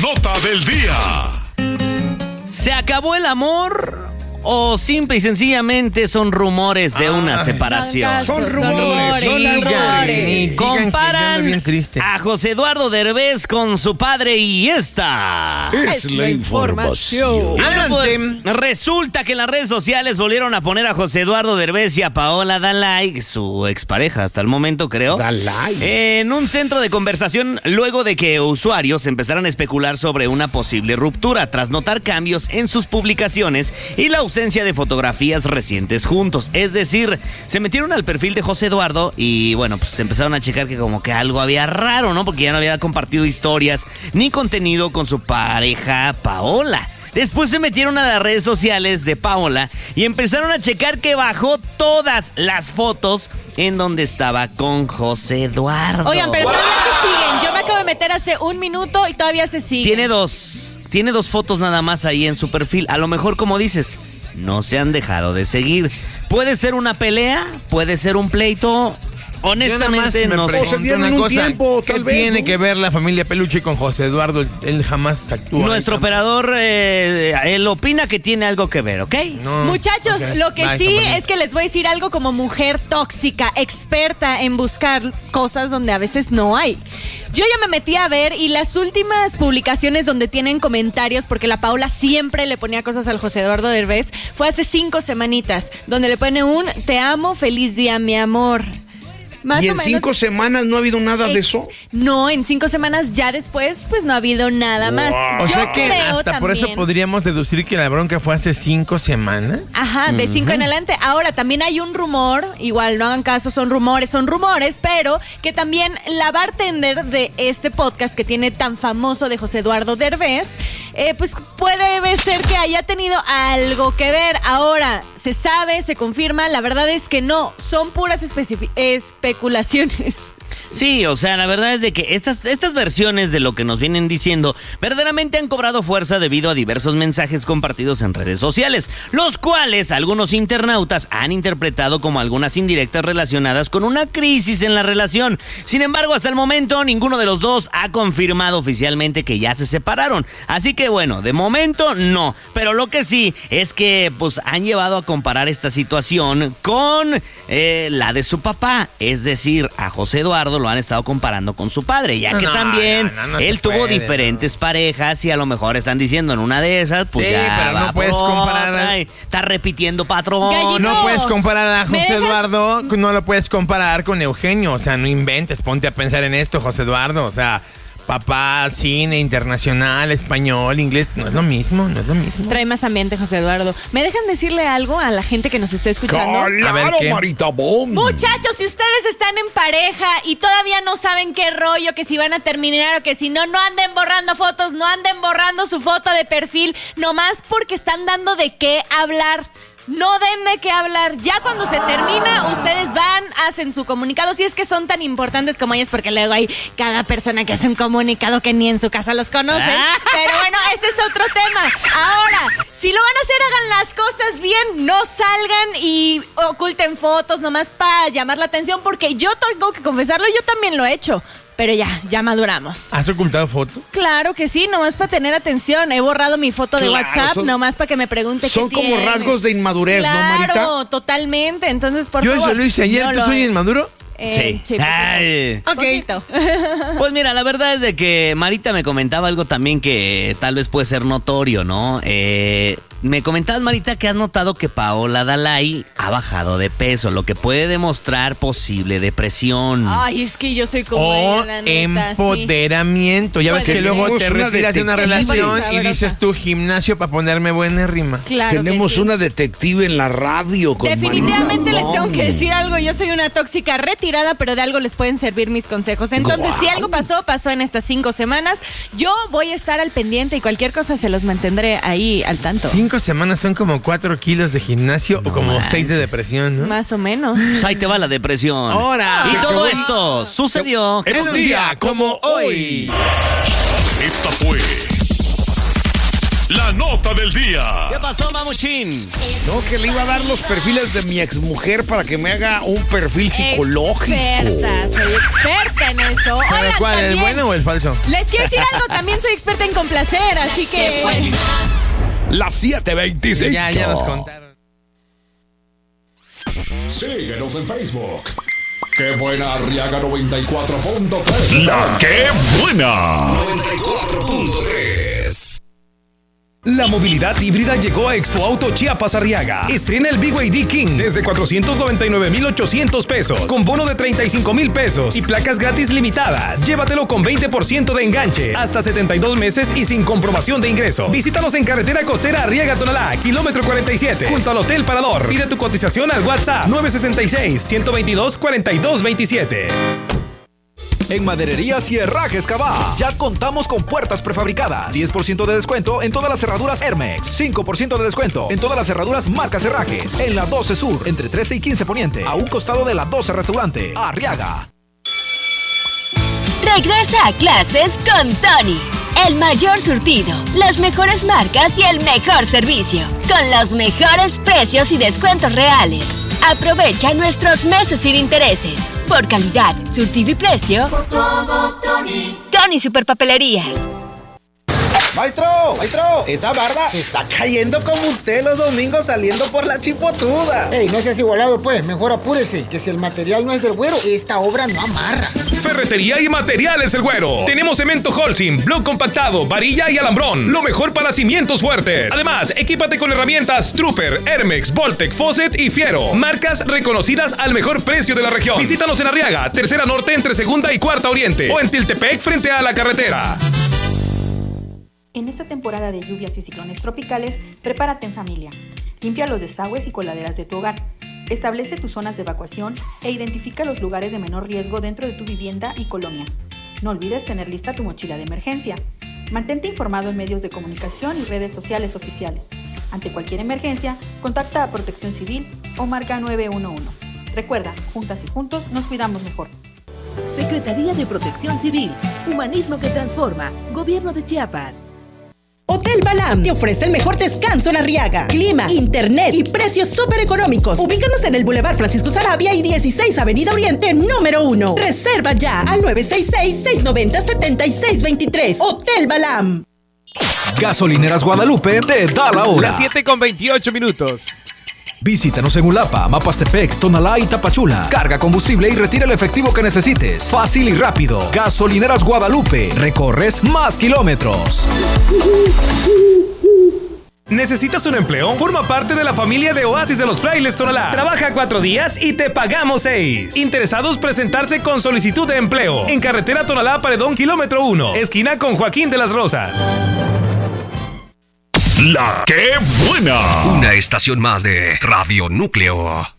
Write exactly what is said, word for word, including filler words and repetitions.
nota del día. ¿Se acabó el amor o simple y sencillamente son rumores de una Ay, separación? Caso, Son rumores, son rumores. Comparan a José Eduardo Derbez con su padre y esta Es, es la información. Bueno, pues, resulta que en las redes sociales volvieron a poner a José Eduardo Derbez y a Paola Dalai, su expareja hasta el momento, creo, Dalai. en un centro de conversación luego de que usuarios empezaran a especular sobre una posible ruptura tras notar cambios en sus publicaciones y la ausencia de fotografías recientes juntos. Es decir, se metieron al perfil de José Eduardo y bueno, pues empezaron a checar que como que algo había raro, ¿no? Porque ya no había compartido historias ni contenido con su pareja Paola. Después se metieron a las redes sociales de Paola y empezaron a checar que bajó todas las fotos en donde estaba con José Eduardo. Oigan, pero todavía se siguen. Yo me acabo de meter hace un minuto y todavía se siguen. Tiene dos, tiene dos fotos nada más ahí en su perfil. A lo mejor, como dices, no se han dejado de seguir. Puede ser una pelea, puede ser un pleito. Honestamente no sé. O se dieron un tiempo, ¿Qué tal vez, tiene ¿no? que ver la familia Peluche con José Eduardo? Él jamás actúa. Nuestro ahí, operador, eh, él opina que tiene algo que ver, ¿ok? no. Muchachos, Ok. lo que Bye, sí compañeros. es que les voy a decir algo como mujer tóxica, experta en buscar cosas donde a veces no hay. Yo ya me metí a ver y las últimas publicaciones donde tienen comentarios, porque la Paula siempre le ponía cosas al José Eduardo Derbez, fue hace cinco semanitas, donde le pone un te amo, feliz día, mi amor. Más ¿Y o en menos, cinco semanas no ha habido nada de eh, eso? No, en cinco semanas ya después, pues no ha habido nada más. O Yo sea que creo hasta por eso también- podríamos deducir que la bronca fue hace cinco semanas. Ajá, de cinco en adelante. Ahora, también hay un rumor, igual no hagan caso, son rumores, son rumores, pero que también la bartender de este podcast que tiene tan famoso de José Eduardo Derbez, eh, pues puede ser que haya tenido algo que ver. Ahora, se sabe, se confirma, la verdad es que no, son puras especifi- especulaciones. Sí, o sea, la verdad es de que estas, estas versiones de lo que nos vienen diciendo verdaderamente han cobrado fuerza debido a diversos mensajes compartidos en redes sociales, los cuales algunos internautas han interpretado como algunas indirectas relacionadas con una crisis en la relación. Sin embargo, hasta el momento ninguno de los dos ha confirmado oficialmente que ya se separaron. Así que bueno, de momento no, pero lo que sí es que pues han llevado a comparar esta situación con eh, la de su papá, es decir, a José Eduardo lo han estado comparando con su padre, ya que No, también no, no, no él se tuvo puede, diferentes no. parejas y a lo mejor están diciendo en una de esas, pues Sí, ya pero no va puedes por comparar otra al- y está repitiendo patrón. Gallito. No puedes comparar a ¿Me José dejas? Eduardo, no lo puedes comparar con Eugenio. O sea, no inventes, ponte a pensar en esto, José Eduardo. O sea, papá, cine, internacional, español, inglés, no es lo mismo, no es lo mismo. Trae más ambiente, José Eduardo. ¿Me dejan decirle algo a la gente que nos está escuchando? A ver, ¡Claro, ¿qué? Marita Bom! Muchachos, si ustedes están en pareja y todavía no saben qué rollo, que si van a terminar o que si no, no anden borrando fotos, no anden borrando su foto de perfil, nomás porque están dando de qué hablar. No den de qué hablar. Ya cuando se termina, ustedes van, hacen su comunicado. Si es que son tan importantes como ellas, porque luego hay cada persona que hace un comunicado que ni en su casa los conocen. Pero bueno, ese es otro tema. Ahora, si lo van a hacer, hagan las cosas bien. No salgan y oculten fotos nomás para llamar la atención, porque yo tengo que confesarlo, yo también lo he hecho. Pero ya, ya maduramos. ¿Has ocultado fotos? Claro que sí, nomás para tener atención. He borrado mi foto de Claro, WhatsApp, son- nomás para que me pregunte Son qué como tienes. rasgos de inmadurez, ¿no, Marita? Claro, totalmente. Entonces, por Yo favor. eso lo hice ayer, no ¿tú lo- soy inmaduro? Eh, Sí. poquito. Ay. Poquito. Pues mira, la verdad es de que Marita me comentaba algo también que tal vez puede ser notorio, ¿no? Eh, me comentabas, Marita, que has notado que Paola Dalai ha bajado de peso, lo que puede demostrar posible depresión. Ay, es que yo soy como O ella, la neta, empoderamiento. Ya ves Puede que luego ser. te Tenemos una retiras de una detective. relación y Sabrosa. dices tú gimnasio para ponerme buena rima. sí. Claro que Tenemos sí. una detective en la radio con Definitivamente Marita les tengo Bom. que decir algo. Yo soy una tóxica retirada, pero de algo les pueden servir mis consejos. Entonces, Guau. si algo pasó, pasó en estas cinco semanas. Yo voy a estar al pendiente y cualquier cosa se los mantendré ahí al tanto. Cinco semanas son como cuatro kilos de gimnasio o como manches. seis de depresión, ¿no? Más o menos. Pues ahí te va la depresión. Ahora. Y Qué todo bueno. esto sucedió. En un día como hoy. Esta fue la nota nota del día. ¿Qué pasó, mamuchín? No, que le iba a dar los perfiles de mi exmujer para que me haga un perfil psicológico. Experta, soy experta en eso. ¿Pero Oigan, cuál, el también, bueno o el falso? les quiero decir algo, también soy experta en complacer, así que... Las siete veinticinco. Ya, ya nos contaron. Síguenos en Facebook. ¡Qué buena Arriaga noventa y cuatro punto tres! ¡La qué buena! noventa y cuatro punto tres. La movilidad híbrida llegó a Expo Auto Chiapas Arriaga. Estrena el B Y D King desde cuatrocientos noventa y nueve mil ochocientos pesos, con bono de treinta y cinco mil pesos y placas gratis limitadas. Llévatelo con veinte por ciento de enganche, hasta setenta y dos meses y sin comprobación de ingreso. Visítanos en carretera costera Arriaga Tonalá, kilómetro cuarenta y siete, junto al Hotel Parador. Pide tu cotización al WhatsApp nueve seis seis, uno dos dos, cuatro dos dos siete. En Madererías y Herrajes Cabá, ya contamos con puertas prefabricadas. diez por ciento de descuento en todas las cerraduras Hermex. cinco por ciento de descuento en todas las cerraduras marcas Herrajes. En la doce Sur, entre trece y quince Poniente, a un costado de la doce Restaurante, Arriaga. Regresa a clases con Tony. El mayor surtido, las mejores marcas y el mejor servicio. Con los mejores precios y descuentos reales. Aprovecha nuestros meses sin intereses. Por calidad, surtido y precio. Por todo, Tony. Tony Superpapelerías. Maestro, maestro, esa barda se está cayendo como usted los domingos saliendo por la chipotuda. Ey, no seas igualado pues, mejor apúrese, que si el material no es del güero, esta obra no amarra. Ferretería y Materiales El Güero. Tenemos cemento Holcim, bloc compactado, varilla y alambrón. Lo mejor para cimientos fuertes. Además, equípate con herramientas Trooper, Hermex, Voltec, Fosset y Fiero. Marcas reconocidas al mejor precio de la región. Visítanos en Arriaga, Tercera Norte entre Segunda y Cuarta Oriente. O en Tiltepec frente a la carretera. En esta temporada de lluvias y ciclones tropicales, prepárate en familia. Limpia los desagües y coladeras de tu hogar. Establece tus zonas de evacuación e identifica los lugares de menor riesgo dentro de tu vivienda y colonia. No olvides tener lista tu mochila de emergencia. Mantente informado en medios de comunicación y redes sociales oficiales. Ante cualquier emergencia, contacta a Protección Civil o marca nueve uno uno. Recuerda, juntas y juntos nos cuidamos mejor. Secretaría de Protección Civil, Humanismo que Transforma, Gobierno de Chiapas. Hotel Balam te ofrece el mejor descanso en Arriaga. Clima, internet y precios súper económicos. Ubícanos en el Boulevard Francisco Sarabia y dieciséis Avenida Oriente número uno. Reserva ya al nueve seis seis, seis nueve cero, siete seis dos tres. Hotel Balam. Gasolineras Guadalupe te da la hora. Las siete con veintiocho minutos. Visítanos en Ulapa, Mapastepec, Tonalá y Tapachula. Carga combustible y retira el efectivo que necesites. Fácil y rápido. Gasolineras Guadalupe. Recorres más kilómetros. ¿Necesitas un empleo? Forma parte de la familia de Oasis de los Frailes Tonalá. Trabaja cuatro días y te pagamos seis. Interesados presentarse con solicitud de empleo. En carretera Tonalá Paredón, kilómetro uno. Esquina con Joaquín de las Rosas. La qué buena. Una estación más de Radio Núcleo.